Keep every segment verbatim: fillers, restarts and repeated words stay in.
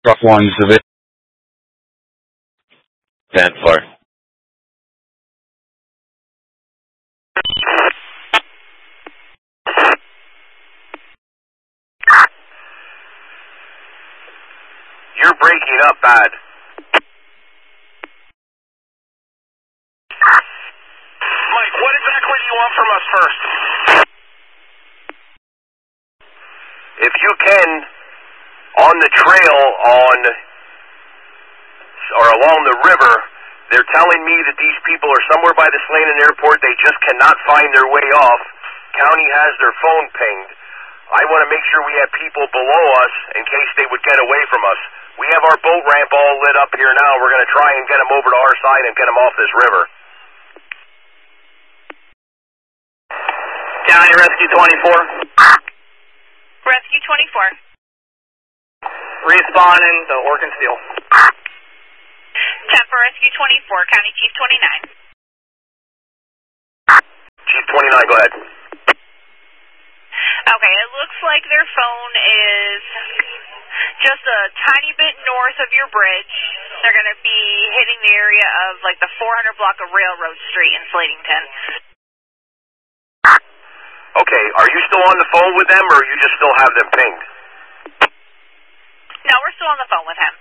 Rough ones of it. ten four. You're breaking up bad. Mike, what exactly do you want from us first? If you can, on the trail on or along the river, they're telling me that these people are somewhere by the Sladen Airport. They just cannot find their way off. County has their phone pinged. I want to make sure we have people below us in case they would get away from us. We have our boat ramp all lit up here now. We're going to try and get them over to our side and get them off this river. County Rescue twenty-four. Rescue twenty-four. Respawning to Orkensteel. Temper Rescue twenty-four, County Chief twenty-nine. Chief twenty-nine, go ahead. Okay, it looks like their phone is just a tiny bit north of your bridge. They're going to be hitting the area of like the four hundred block of Railroad Street in Slatington. Okay, are you still on the phone with them or you just still have them pinged? No, we're still on the phone with him.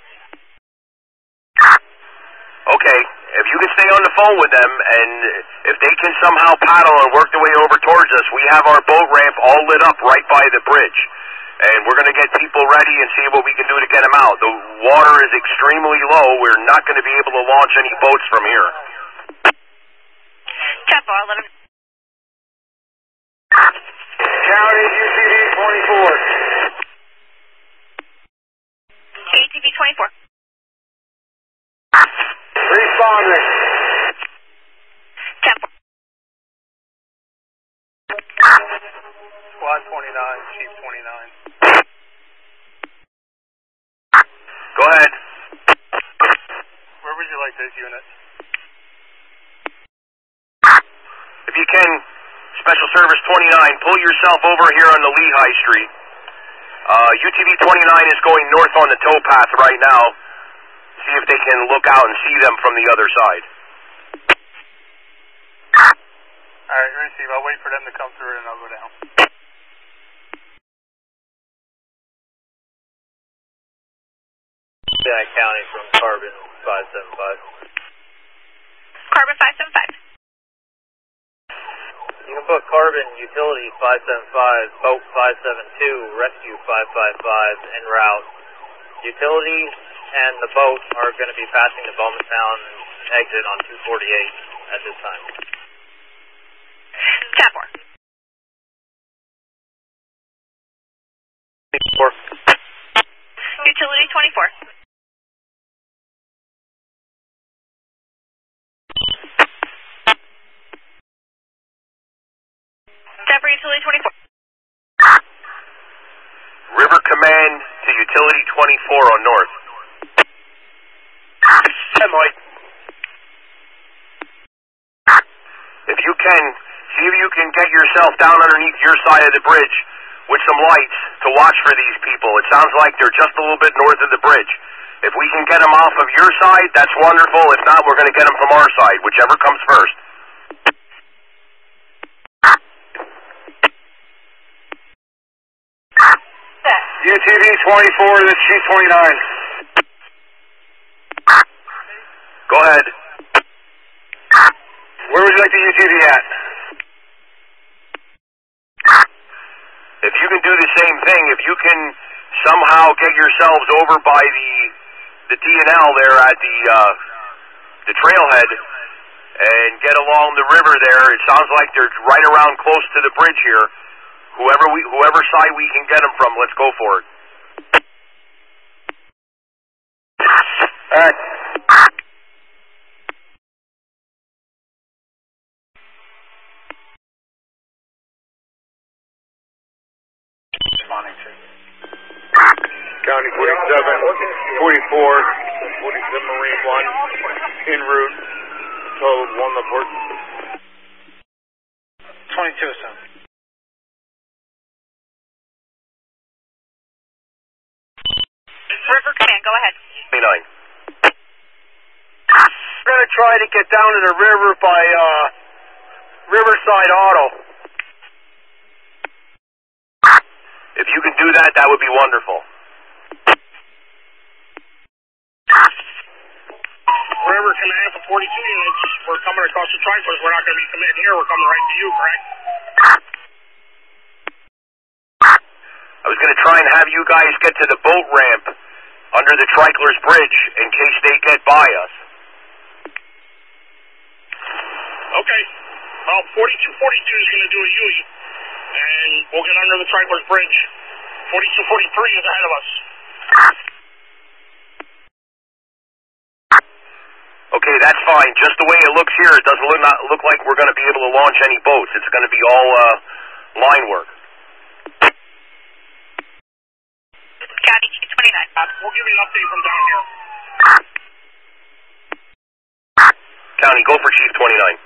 Okay, if you can stay on the phone with them, and if they can somehow paddle and work their way over towards us, we have our boat ramp all lit up right by the bridge. And we're going to get people ready and see what we can do to get them out. The water is extremely low. We're not going to be able to launch any boats from here. Tempo, I'll let him... County U T V twenty-four. A T V twenty-four. Responding. Tempo. Squad twenty-nine, Chief twenty-nine. Go ahead. Where would you like this unit? If you can, Special Service twenty-nine, pull yourself over here on the Lehigh Street. Uh, U T V twenty-nine is going north on the towpath right now. See if they can look out and see them from the other side. Alright, receive. I'll wait for them to come through and I'll go down. Yeah, County from Carbon five seven five. Carbon five seven five. You can put Carbon Utility five seven five, Boat five seven two, Rescue five five five en route. Utility and the boat are going to be passing the Bowmantown exit on two forty-eight at this time. Tempo. Utility twenty-four. Tempo, Utility twenty-four. River Command to Utility twenty-four on north. Hey, Mike. If you can, see if you can get yourself down underneath your side of the bridge with some lights to watch for these people. It sounds like they're just a little bit north of the bridge. If we can get them off of your side, that's wonderful. If not, we're going to get them from our side, whichever comes first. U T V twenty-four, this is Chief twenty-nine. Go ahead. Where would you like the U T V at? If you can do the same thing, if you can somehow get yourselves over by the the D and L there at the uh, the trailhead and get along the river there, it sounds like they're right around close to the bridge here. Whoever we, whoever side we can get them from, let's go for it. All right. County twenty-seven, forty-four, forty-seven Marine one, en route, total one Laporte. twenty-two, son. River Command, Go ahead. twenty-nine. We're going to try to get down to the river by uh, Riverside Auto. If you can do that, that would be wonderful. River Command for forty-two units. We're coming across the Triflers. We're not going to be committing here. We're coming right to you, correct? I was going to try and have you guys get to the boat ramp under the Trichlers Bridge in case they get by us. Okay. Well, forty-two forty-two is going to do a U E, and we'll get under the Triflers Bridge. forty-two forty-three is ahead of us. Okay, that's fine. Just the way it looks here, it doesn't look, not look like we're going to be able to launch any boats. It's going to be all uh, line work. County Chief twenty-nine. Uh, we'll give you an update from down here. County, go for Chief twenty-nine.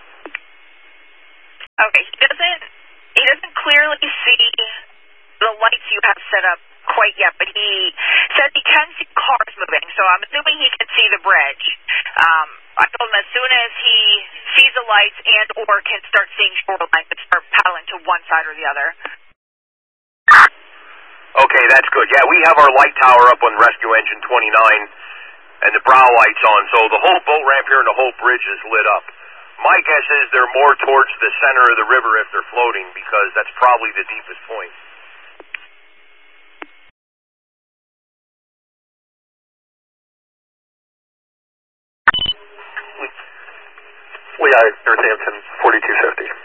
Okay, he doesn't, he doesn't clearly see the lights you have set up quite yet, but he says he can see cars moving, so I'm assuming he can see the bridge. Um, I told him as soon as he sees the lights and or can start seeing shoreline, to start paddling to one side or the other. Okay, that's good. Yeah, we have our light tower up on Rescue Engine twenty-nine and the brow lights on, so the whole boat ramp here and the whole bridge is lit up. My guess is they're more towards the center of the river if they're floating, because that's probably the deepest point. We are Northampton forty-two fifty.